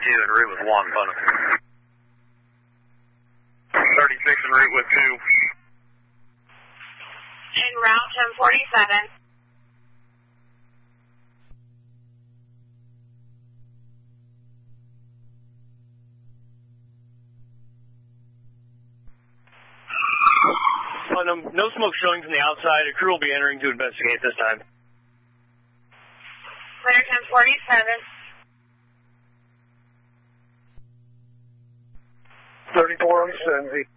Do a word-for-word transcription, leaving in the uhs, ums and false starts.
two en route with one, Putnam. thirty-six en route with two. En route, ten forty-seven. Putnam, no smoke showing from the outside. A crew will be entering to investigate this time. Clear ten forty-seven. thirty-four on Cindy.